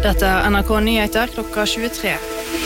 Dette NRK Nyheter klokka 23.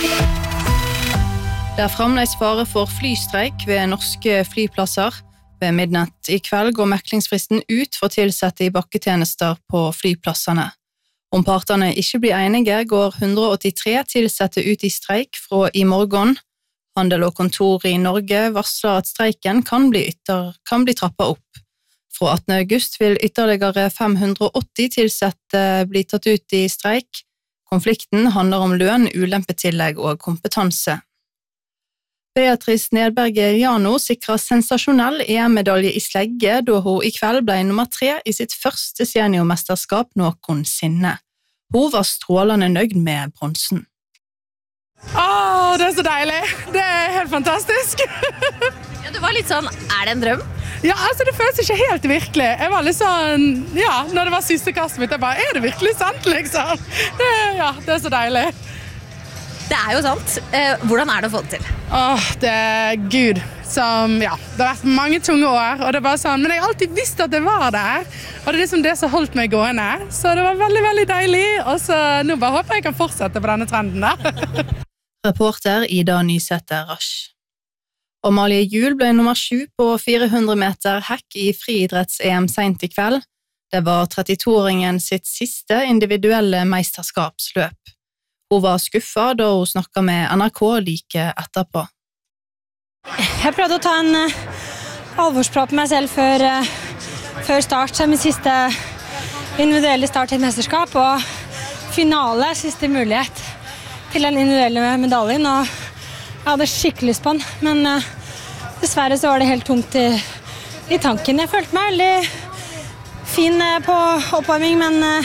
Det fremdeles fare for flystreik ved norske flyplasser. Ved midnatt i kveld går meklingsfristen ut for tilsette i bakketjenester på flyplassene. Om partene ikke blir enige, går 183 tilsette ut i streik fra i morgen. Handel og kontor i Norge varsler at streiken kan bli trappet opp. Fra 18. august vil ytterligere 580 tilsette bli tatt ut i streik. Konflikten handler om lønn, ulempetillegg og kompetanse. Beatrice Nedberge Jano sikret sensasjonell EM-medalje i slegge da hun i kveld ble nummer 3 i sitt første seniormesterskap noensinne. Hun var strålende nøyd med bronsen. Det så deilig. Det helt fantastisk. Ja, du var litt sånn, det en drøm? Ja, det føles ikke helt virkelig. Jeg var litt sånn, når det var siste kastet mitt, jeg bare, det virkelig sant, liksom? Det så deilig. Det jo sant. Hvordan det å få det til? Det Gud som, det har vært mange tunge år, og det bare sånn, men jeg har alltid visst at det var der, og det liksom det som holdt meg gående, så det var veldig, veldig deilig, og så nå bare håper jeg kan fortsette på denne trenden da. Reporter Ida Nysæter Rasch. Amalie Juel ble nummer 7 på 400 meter hekk i friidretts-EM sent i kveld. Det var 32-åringen sitt siste individuelle meisterskapsløp. Hun var skuffet da hun snakket med NRK like etterpå. Jeg prøvde å ta en alvorsprat med meg selv før start, så min siste individuelle start i et mesterskap, og finale, siste mulighet til den individuelle medaljen, og jeg hadde skikkelig lyst på den, men dessverre så var det helt tomt i tanken. Jeg følte meg veldig fin på oppvarming, men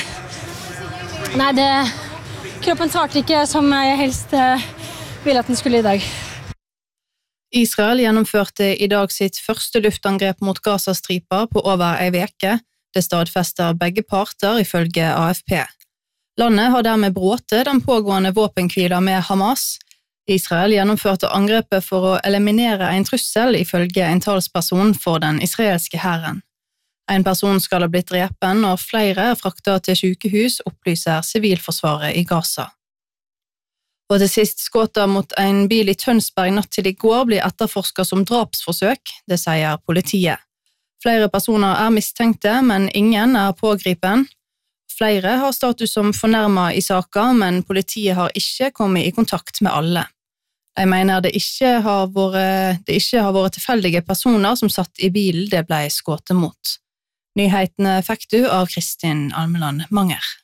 kroppen svarte ikke som jeg helst ville at den skulle i dag. Israel gjennomførte i dag sitt første luftangrep mot Gazastripa på over en veke. Det stadfester begge parter ifølge AFP. Landet har dermed bråtet den pågående våpenhvila med Hamas. Israel gjennomførte angrepet for å eliminere en trussel ifølge en talsperson for den israelske hæren. En person skal ha blitt drepen, og flere fraktet til sykehus, opplyser Sivilforsvaret i Gaza. Og til sist skåter mot en bil i Tønsberg natt til i går blir etterforsket som drapsforsøk, det sier politiet. Flere personer mistenkte, men ingen pågripen. Flere har status som fornærmet i saken, men politiet har ikke kommet i kontakt med alle. De mener det ikke har vært tilfeldige personer som satt i bilen det ble skutt mot. Nyhetene fikk du av Kristin Almeland Manger.